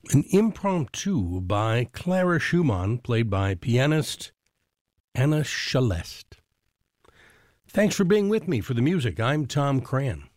An impromptu by Clara Schumann, played by pianist Anna Shalest. Thanks for being with me for the music. I'm Tom Cran.